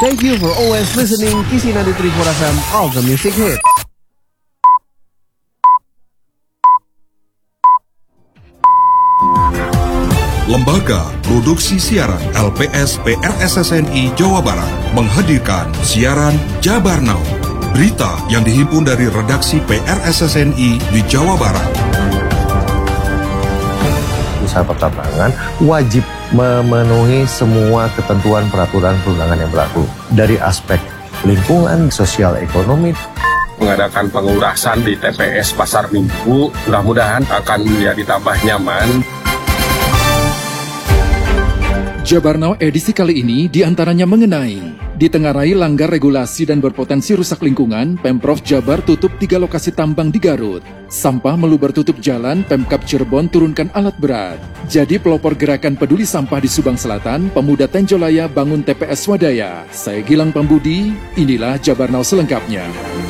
Thank you for always listening Kisi 93.4 FM, all the music hit. Lembaga Produksi Siaran LPS PRSSNI Jawa Barat menghadirkan siaran Jabar Now, berita yang dihimpun dari redaksi PRSSNI di Jawa Barat. Usaha pertambangan wajib memenuhi semua ketentuan peraturan perundangan yang berlaku dari aspek lingkungan, sosial, ekonomi. Mengadakan pengurasan di TPS Pasar Minggu, mudah-mudahan akan menjadi tambah nyaman. Jabar Now edisi kali ini diantaranya mengenai ditengarai langgar regulasi dan berpotensi rusak lingkungan, Pemprov Jabar tutup 3 lokasi tambang di Garut. Sampah meluber tutup jalan, Pemkab Cirebon turunkan alat berat. Jadi pelopor gerakan peduli sampah di Subang Selatan, pemuda Tenjolaya bangun TPS swadaya. Saya Gilang Pambudi, inilah Jabar Now selengkapnya.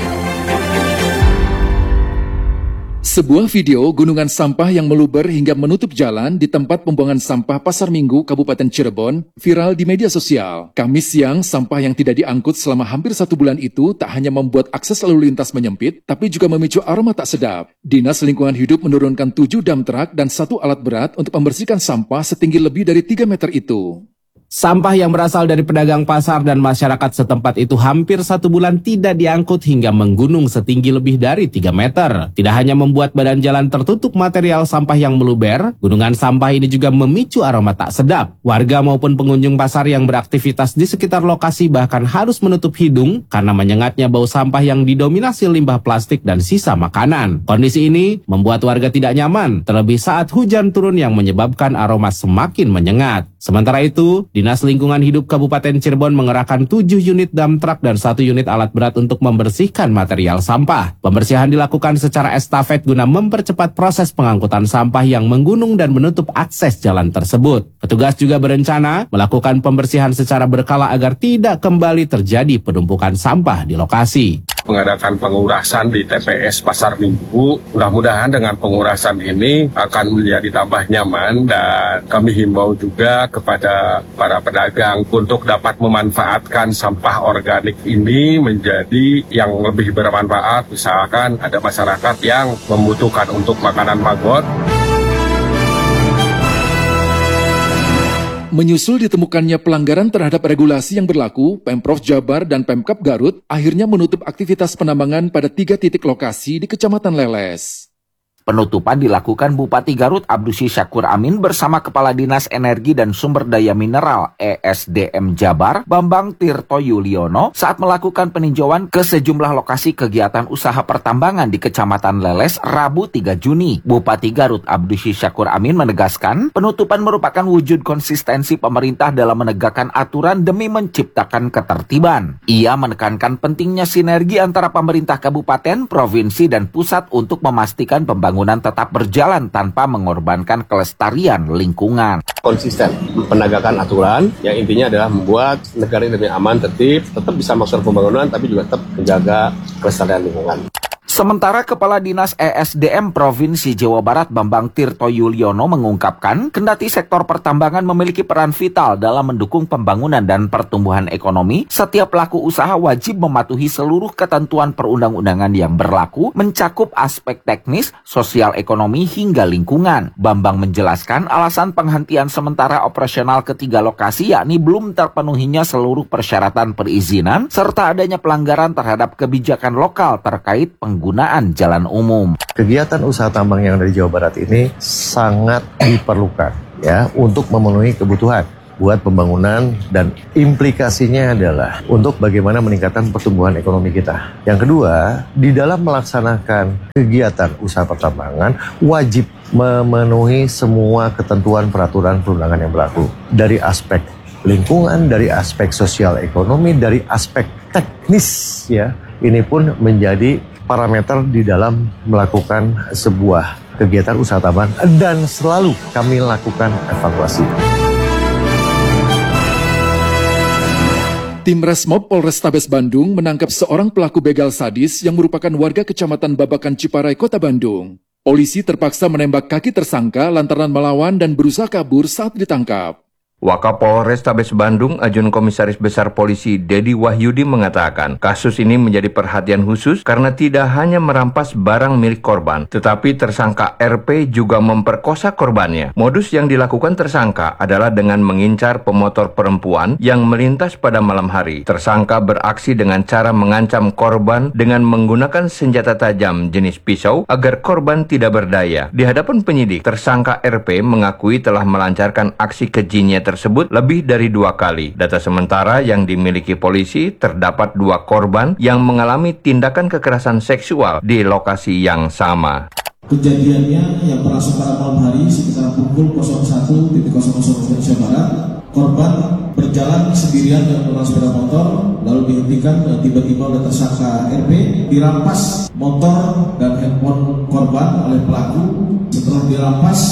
Sebuah video gunungan sampah yang meluber hingga menutup jalan di tempat pembuangan sampah Pasar Minggu, Kabupaten Cirebon, viral di media sosial. Kamis siang, sampah yang tidak diangkut selama hampir 1 bulan itu tak hanya membuat akses lalu lintas menyempit, tapi juga memicu aroma tak sedap. Dinas Lingkungan Hidup menurunkan 7 dump truck dan 1 alat berat untuk membersihkan sampah setinggi lebih dari 3 meter itu. Sampah yang berasal dari pedagang pasar dan masyarakat setempat itu hampir 1 bulan tidak diangkut hingga menggunung setinggi lebih dari 3 meter. Tidak hanya membuat badan jalan tertutup material sampah yang meluber, gunungan sampah ini juga memicu aroma tak sedap. Warga maupun pengunjung pasar yang beraktivitas di sekitar lokasi bahkan harus menutup hidung karena menyengatnya bau sampah yang didominasi limbah plastik dan sisa makanan. Kondisi ini membuat warga tidak nyaman, terlebih saat hujan turun yang menyebabkan aroma semakin menyengat. Sementara itu, Dinas Lingkungan Hidup Kabupaten Cirebon mengerahkan 7 unit dump truck dan 1 unit alat berat untuk membersihkan material sampah. Pembersihan dilakukan secara estafet guna mempercepat proses pengangkutan sampah yang menggunung dan menutup akses jalan tersebut. Petugas juga berencana melakukan pembersihan secara berkala agar tidak kembali terjadi penumpukan sampah di lokasi. Mengadakan pengurasan di TPS Pasar Minggu, mudah-mudahan dengan pengurasan ini akan menjadi tambah nyaman, dan kami himbau juga kepada para pedagang untuk dapat memanfaatkan sampah organik ini menjadi yang lebih bermanfaat. Misalkan ada masyarakat yang membutuhkan untuk makanan maggot. Menyusul ditemukannya pelanggaran terhadap regulasi yang berlaku, Pemprov Jabar dan Pemkab Garut akhirnya menutup aktivitas penambangan pada 3 titik lokasi di Kecamatan Leles. Penutupan dilakukan Bupati Garut Abdusi Syakur Amin bersama Kepala Dinas Energi dan Sumber Daya Mineral ESDM Jabar Bambang Tirto Yuliono saat melakukan peninjauan ke sejumlah lokasi kegiatan usaha pertambangan di Kecamatan Leles Rabu 3 Juni. Bupati Garut Abdusi Syakur Amin menegaskan penutupan merupakan wujud konsistensi pemerintah dalam menegakkan aturan demi menciptakan ketertiban. Ia menekankan pentingnya sinergi antara pemerintah kabupaten, provinsi, dan pusat untuk memastikan pembangunan tetap berjalan tanpa mengorbankan kelestarian lingkungan. Konsisten penegakan aturan yang intinya adalah membuat negara ini lebih aman, tertib, tetap bisa maksud pembangunan tapi juga tetap menjaga kelestarian lingkungan. Sementara Kepala Dinas ESDM Provinsi Jawa Barat Bambang Tirto Yuliono mengungkapkan, kendati sektor pertambangan memiliki peran vital dalam mendukung pembangunan dan pertumbuhan ekonomi, setiap pelaku usaha wajib mematuhi seluruh ketentuan perundang-undangan yang berlaku, mencakup aspek teknis, sosial ekonomi, hingga lingkungan. Bambang menjelaskan alasan penghentian sementara operasional ketiga lokasi yakni belum terpenuhinya seluruh persyaratan perizinan, serta adanya pelanggaran terhadap kebijakan lokal terkait penggunaan jalan umum. Kegiatan usaha tambang yang dari Jawa Barat ini sangat diperlukan ya untuk memenuhi kebutuhan buat pembangunan, dan implikasinya adalah untuk bagaimana meningkatkan pertumbuhan ekonomi kita. Yang kedua, di dalam melaksanakan kegiatan usaha pertambangan wajib memenuhi semua ketentuan peraturan perundangan yang berlaku dari aspek lingkungan, dari aspek sosial ekonomi, dari aspek teknis ya. Ini pun menjadi parameter di dalam melakukan sebuah kegiatan usaha tambang, dan selalu kami lakukan evaluasi. Tim Resmob Polrestabes Bandung menangkap seorang pelaku begal sadis yang merupakan warga Kecamatan Babakan Ciparai, Kota Bandung. Polisi terpaksa menembak kaki tersangka lantaran melawan dan berusaha kabur saat ditangkap. Wakapolrestabes Bandung, Ajun Komisaris Besar Polisi Dedi Wahyudi mengatakan, kasus ini menjadi perhatian khusus karena tidak hanya merampas barang milik korban, tetapi tersangka RP juga memperkosa korbannya. Modus yang dilakukan tersangka adalah dengan mengincar pemotor perempuan yang melintas pada malam hari. Tersangka beraksi dengan cara mengancam korban dengan menggunakan senjata tajam jenis pisau agar korban tidak berdaya. Di hadapan penyidik, tersangka RP mengakui telah melancarkan aksi kejinya tersebut lebih dari 2 kali. Data sementara yang dimiliki polisi, terdapat 2 korban yang mengalami tindakan kekerasan seksual di lokasi yang sama. Kejadiannya yang berlangsung pada malam hari sekitar pukul 01.00 Indonesia Barat. Korban berjalan sendirian dengan menggunakan sepeda motor, lalu dihentikan dan tiba-tiba oleh tersangka RP, dirampas motor dan handphone korban oleh pelaku. Setelah dirampas,